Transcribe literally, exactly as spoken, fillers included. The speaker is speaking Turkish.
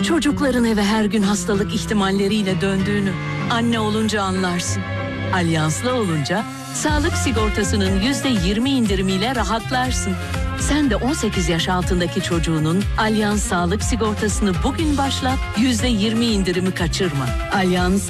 Çocukların eve her gün hastalık ihtimalleriyle döndüğünü anne olunca anlarsın. Alyanslı olunca sağlık sigortasının yüzde yirmi indirimiyle rahatlarsın. Sen de on sekiz yaş altındaki çocuğunun Alyans sağlık sigortasını bugün başlat, yüzde yirmi indirimi kaçırma. Alyans